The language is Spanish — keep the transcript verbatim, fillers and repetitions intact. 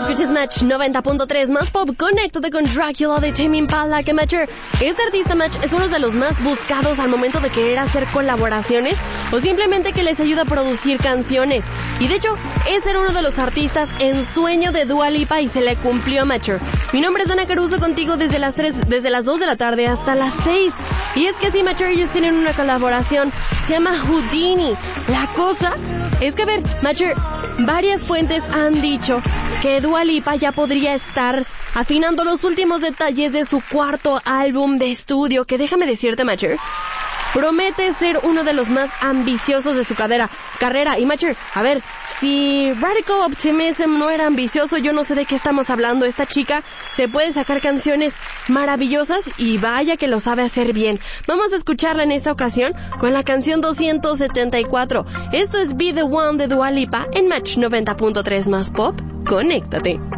Escuchas Match noventa punto tres más pop. Conéctate con Dracula de Tame Impala, que Matcher, este artista Match es uno de los más buscados al momento de querer hacer colaboraciones o simplemente que les ayuda a producir canciones. Y de hecho, ese era uno de los artistas en sueño de Dua Lipa y se le cumplió, Matcher. Mi nombre es Dana Caruso, contigo desde las tres, desde las dos de la tarde hasta las seis. Y es que sí, Matcher, ellos tienen una colaboración, se llama Houdini. La cosa es que, a ver, Matcher, varias fuentes han dicho que Dua Lipa ya podría estar afinando los últimos detalles de su cuarto álbum de estudio, que déjame decirte, Matcher, promete ser uno de los más ambiciosos de su cadera, carrera. Y Matcher, a ver, si Radical Optimism no era ambicioso, yo no sé de qué estamos hablando. Esta chica se puede sacar canciones maravillosas y vaya que lo sabe hacer bien. Vamos a escucharla en esta ocasión con la canción doscientos setenta y cuatro. Esto es Be The One de Dua Lipa en Match noventa punto tres más pop. Conéctate.